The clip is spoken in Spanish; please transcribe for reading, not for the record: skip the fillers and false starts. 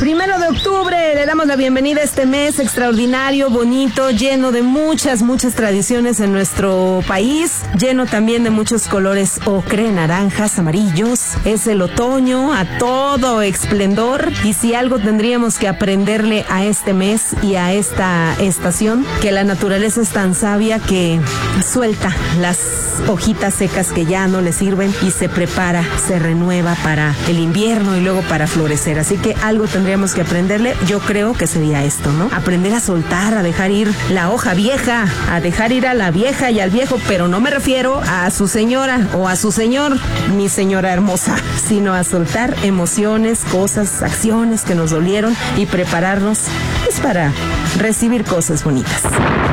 1 de octubre, le damos la bienvenida a este mes extraordinario, bonito, lleno de muchas tradiciones en nuestro país, lleno también de muchos colores ocre, naranjas, amarillos. Es el otoño a todo esplendor, y si algo tendríamos que aprenderle a este mes y a esta estación, que la naturaleza es tan sabia que suelta las hojitas secas que ya no le sirven y se prepara, se renueva para el invierno y luego para florecer. Así que algo tendríamos que aprenderle, yo creo que sería esto, ¿no? Aprender a soltar, a dejar ir la hoja vieja, a dejar ir a la vieja y al viejo, pero no me refiero a su señora o a su señor, mi señora hermosa, sino a soltar emociones, cosas, acciones que nos dolieron y prepararnos pues para recibir cosas bonitas.